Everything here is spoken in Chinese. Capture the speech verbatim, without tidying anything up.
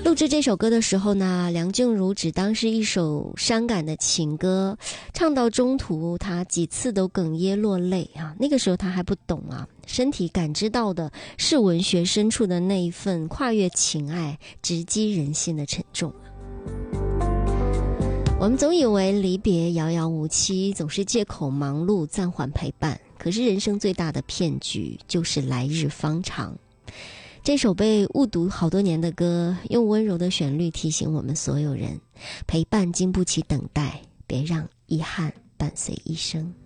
录制这首歌的时候呢，梁静茹只当是一首伤感的情歌，唱到中途她几次都哽咽落泪啊。那个时候她还不懂啊，身体感知到的是文学深处的那一份跨越情爱、直击人心的沉重。我们总以为离别遥遥无期，总是借口忙碌暂缓陪伴，可是人生最大的骗局就是来日方长。这首被误读好多年的歌，用温柔的旋律提醒我们所有人，陪伴经不起等待，别让遗憾伴随一生。